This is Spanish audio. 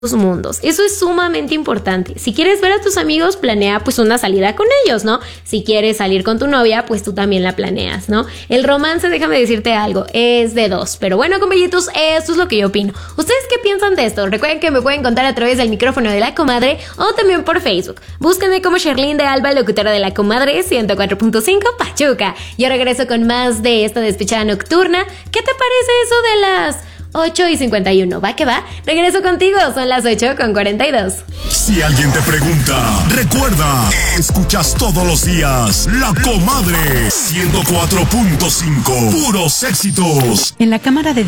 mundos. Eso es sumamente importante. Si quieres ver a tus amigos, planea pues una salida con ellos, ¿no? Si quieres salir con tu novia, pues tú también la planeas, ¿no? El romance, déjame decirte algo, es de dos. Pero bueno, compañeritos, esto es lo que yo opino. ¿Ustedes qué piensan de esto? Recuerden que me pueden contar a través del micrófono de La Comadre o también por Facebook. Búsquenme como Sherlyn de Alba, locutora de La Comadre 104.5 Pachuca. Yo regreso con más de esta despechada nocturna. ¿Qué te parece eso de las 8:51? ¿Va que va? Regreso contigo, son las 8:42. Si alguien te pregunta, recuerda, escuchas todos los días La Comadre 104.5, puros éxitos. En la Cámara de